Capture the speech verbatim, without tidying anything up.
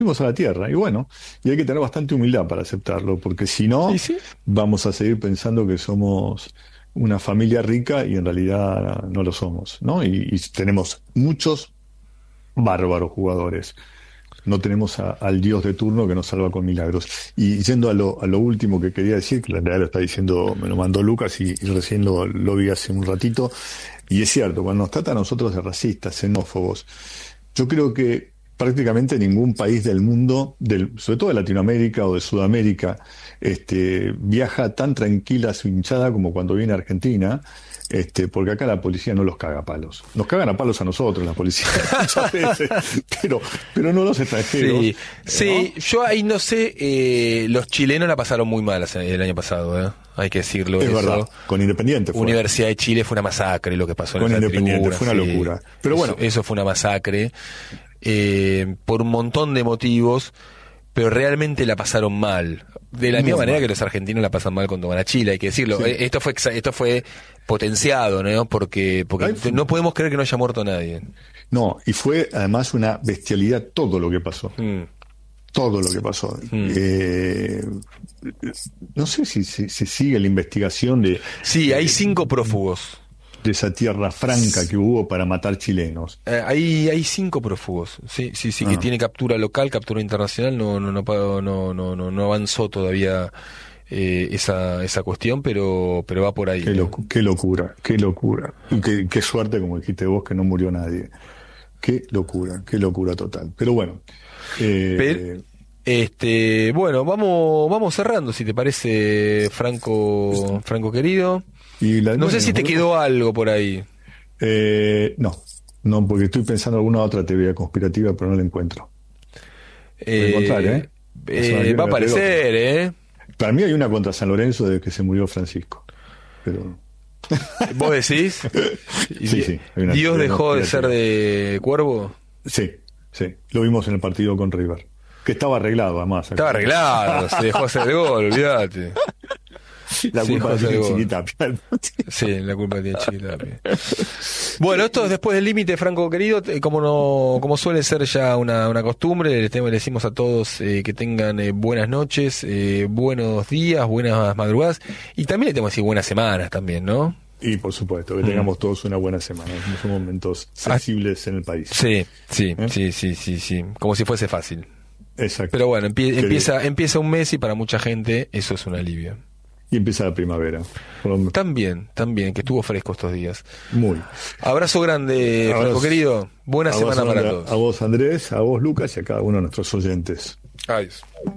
a la tierra. Y bueno, y hay que tener bastante humildad para aceptarlo, porque si no, Y sí, vamos a seguir pensando que somos una familia rica y en realidad no lo somos, ¿no? Y, y tenemos muchos bárbaros jugadores. No tenemos a- al Dios de turno que nos salva con milagros. Y yendo a lo, a lo último que quería decir, que en realidad lo está diciendo, me lo mandó Lucas y, y recién lo, lo vi hace un ratito, y es cierto, cuando nos trata a nosotros de racistas, xenófobos, yo creo que prácticamente ningún país del mundo, del, sobre todo de Latinoamérica o de Sudamérica, este, viaja tan tranquila su hinchada como cuando viene a Argentina, este, porque acá la policía no los caga a palos. Nos cagan a palos a nosotros, la policía, muchas veces, pero, pero no los extranjeros, sí, ¿no? sí, yo ahí no sé, eh, los chilenos la pasaron muy mal hace- el año pasado, ¿eh? Hay que decirlo, Es verdad, eso. con Independiente fue. Universidad de Chile fue una masacre lo que pasó en Con esa Independiente tribuna, fue una sí. locura. Pero Eso, bueno, eso fue una masacre, eh, por un montón de motivos, pero realmente la pasaron mal. De la misma muy manera que mal. los argentinos la pasan mal cuando van a Chile, hay que decirlo. Sí. Eh, Esto fue exa- esto fue potenciado, ¿no? Porque, porque Ahí fue- no podemos creer que no haya muerto nadie. No, y fue además una bestialidad todo lo que pasó. Mm, Todo lo que pasó. mm. Eh, no sé si se si, si sigue la investigación de, Sí, hay de, cinco prófugos. de esa tierra franca que hubo para matar chilenos. Eh, hay, hay cinco prófugos, sí, sí, sí, que Ah, tiene captura local, captura internacional, no, no, no, pa- no, no, no, no avanzó todavía, eh, esa, esa cuestión, pero, pero va por ahí. qué, ¿Eh? locu- qué locura, qué locura. Y qué, qué suerte, como dijiste vos, que no murió nadie. Qué locura, qué locura total. Pero bueno, Pero, eh, este, bueno, vamos, vamos cerrando, si te parece, Franco, Franco querido. y la, No bueno, sé y si nos te volvemos. quedó algo por ahí. Eh, no, no, porque estoy pensando en alguna otra teoría conspirativa, pero no la encuentro. Voy a encontrar, Eh, ¿eh? La semana que eh, viene va a voy a traer otra. aparecer, ¿eh? Para mí hay una contra San Lorenzo de que se murió Francisco. Pero ¿Vos decís? ¿Y sí, Di- sí, hay una ¿Dios teoría dejó de ser conspirativa. de cuervo? Sí, sí. Lo vimos en el partido con River. Que estaba arreglado, además. Estaba arreglado, se dejó hacer el gol, olvídate. La Se culpa dejó la hacer el tiene gol. Chiquitapia. Sí, la culpa tiene Chiquitapia. Bueno, esto es Después del Límite, Franco querido, eh, como no, como suele ser ya una, una costumbre, les, tengo- le decimos a todos, eh, que tengan, eh, buenas noches, eh, buenos días, buenas madrugadas, y también le tengo que decir buenas semanas también, ¿no? Y por supuesto, que Mm. tengamos todos una buena semana. Son momentos sensibles en el país. Sí, sí, ¿Eh? sí, sí, sí, sí, como si fuese fácil. Exacto. Pero bueno, empie- Que- empieza, empieza un mes y para mucha gente eso es un alivio. Y empieza la primavera. Por lo- También, también, que estuvo fresco estos días. Muy. Abrazo grande, Abrazo. Franco querido. Buena A vos, semana para Andrea, todos. a vos, Andrés, a vos, Lucas, y a cada uno de nuestros oyentes. Adiós.